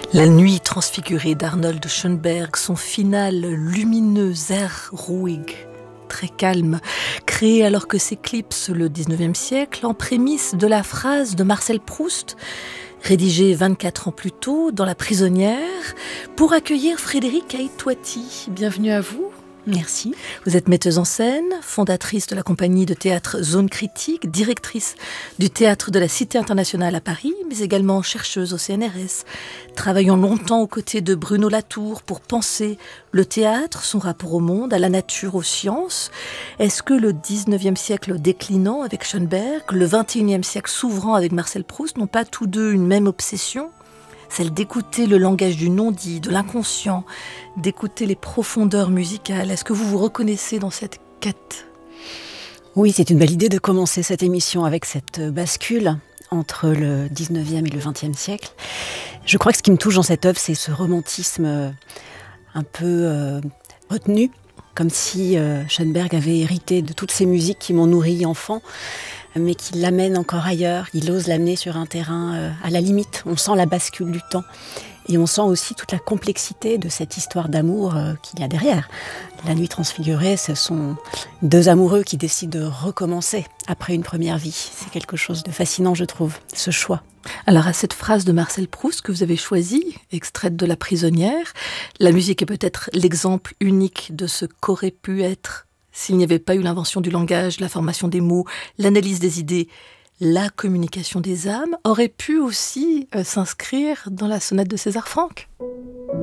La nuit transfigurée d'Arnold Schönberg, son final lumineux air ruhig, très calme, créé alors que s'éclipse le 19e siècle en prémisse de la phrase de Marcel Proust, rédigée 24 ans plus tôt dans La Prisonnière, pour accueillir Frédéric Aït-Touati. Bienvenue à vous. Merci. Vous êtes metteuse en scène, fondatrice de la compagnie de théâtre Zone Critique, directrice du théâtre de la Cité internationale à Paris, mais également chercheuse au CNRS, travaillant longtemps aux côtés de Bruno Latour pour penser le théâtre, son rapport au monde, à la nature, aux sciences. Est-ce que le 19e siècle déclinant avec Schönberg, le 21e siècle s'ouvrant avec Marcel Proust n'ont pas tous deux une même obsession ? Celle d'écouter le langage du non-dit, de l'inconscient, d'écouter les profondeurs musicales. Est-ce que vous vous reconnaissez dans cette quête ? Oui, c'est une belle idée de commencer cette émission avec cette bascule entre le 19e et le 20e siècle. Je crois que ce qui me touche dans cette œuvre, c'est ce romantisme un peu retenu, comme si Schönberg avait hérité de toutes ces musiques qui m'ont nourri enfant, mais qui l'amène encore ailleurs. Il ose l'amener sur un terrain à la limite. On sent la bascule du temps. Et on sent aussi toute la complexité de cette histoire d'amour qu'il y a derrière. La nuit transfigurée, ce sont deux amoureux qui décident de recommencer après une première vie. C'est quelque chose de fascinant, je trouve, ce choix. Alors à cette phrase de Marcel Proust que vous avez choisie, extraite de La Prisonnière, la musique est peut-être l'exemple unique de ce qu'aurait pu être s'il n'y avait pas eu l'invention du langage, la formation des mots, l'analyse des idées, la communication des âmes, aurait pu aussi s'inscrire dans la sonate de César Franck.